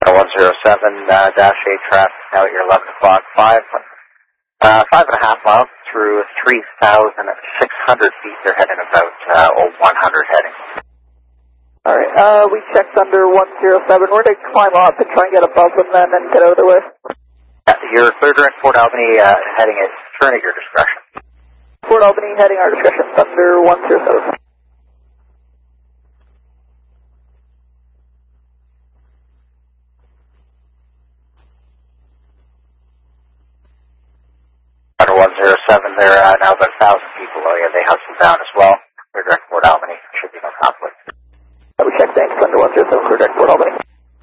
107 dash 8 traffic now at your 11 o'clock, 5.5 miles through 3,600 feet. They're heading about 100 heading. All right, we checked under 107. We're going to climb up and try and get above them then and get out of the way. You're clear direct Fort Albany, heading at turn at your discretion. Fort Albany heading our discretion under 107. Under 107, they're now about 1,000 feet below you. They hustle down as well. Clear direct Fort Albany. Should be no conflict. We checked, thanks, under 107, clear direct Fort Albany.